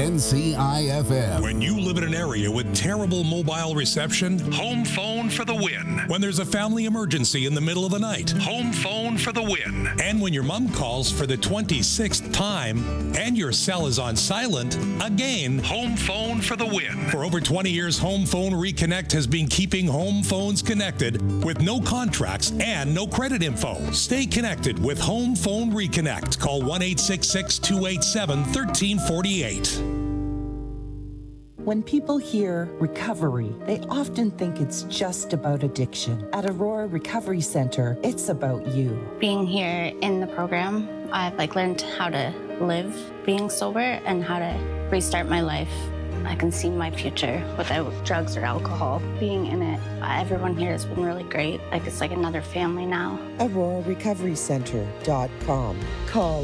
NCIFM. When you live in an area with terrible mobile reception, home phone for the win. When there's a family emergency in the middle of the night, home phone for the win. And when your mom calls for the 26th time and your cell is on silent, again, home phone for the win. For over 20 years, Home Phone Reconnect has been keeping home phones connected with no contracts and no credit info. Stay connected with Home Phone Reconnect. Call 1-866-287-1348. When people hear recovery, they often think it's just about addiction. At Aurora Recovery Center, it's about you. Being here in the program, I've learned how to live being sober and how to restart my life. I can see my future without drugs or alcohol. Being in it, everyone here has been really great. It's like another family now. AuroraRecoveryCenter.com. Call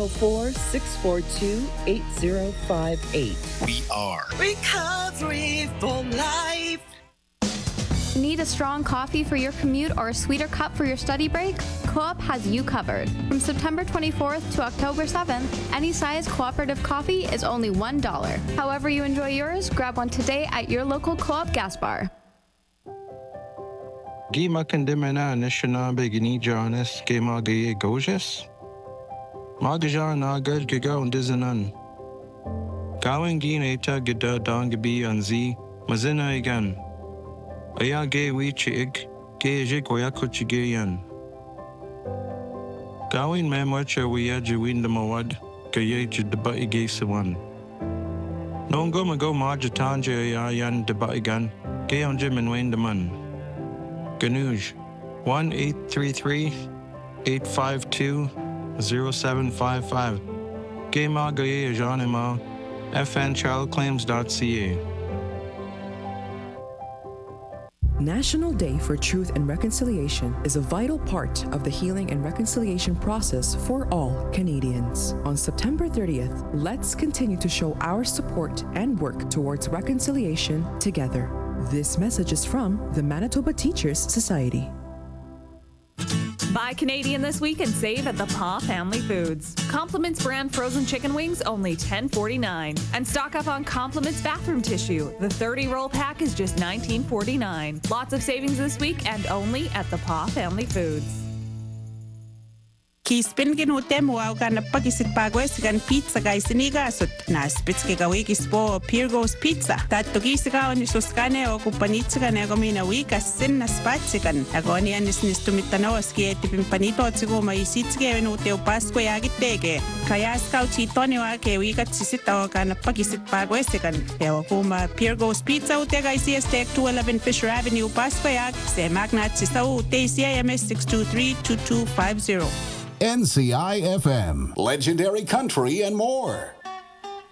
204-642-8058. We are Recovery for Life. Need a strong coffee for your commute or a sweeter cup for your study break? Co-op has you covered. From September 24th to October 7th, any size cooperative coffee is only $1. However you enjoy yours, grab one today at your local Co-op gas bar. Gima Kandimena Nishana Begini Jonas Gema Gaye Gojas Magajan Nagal Giga und Dizanan Gawin Gin Eta Gida Dangabi Anzi Mazina Egan Aya Gay Wichig Gay Jikoyakuchigayan Gawin Mamwacha Wiyajuin the Mawad Gaye Debai Gay Sawan Nongo Mago Majatanja Yayan Debaigan Gay on Jim and Wayne the Man Ganuj 1-833-852-0755 Gayma Gaye Janima fnchildclaims.ca. National Day for Truth and Reconciliation is a vital part of the healing and reconciliation process for all Canadians. On September 30th, let's continue to show our support and work towards reconciliation together. This message is from the Manitoba Teachers Society. Buy Canadian this week and save at the Paw Family Foods. Compliments brand frozen chicken wings only $10.49. And stock up on Compliments bathroom tissue. The 30-roll pack is just $19.49. Lots of savings this week and only at the Paw Family Foods. Kispin ginutem wow ka na pagisig pagwes gan pizza guys sinigasot na spits ke kawikis po Pirgos Pizza tatto gisika on suskane o kupanitsa kan ego mina wikas sin na spatsikan agoni anis nistumitanos ki etipin panito tsigo maisitske venute o pasko yagitege kaya skau chitone wa ke wikat sisita o ka na pagisig pagwes kan eo kuma Pirgos Pizza ute guys estek 211 Fisher Avenue pasko yag se magnat sisau TCIMS 623-2250. NCIFM, Legendary Country and more.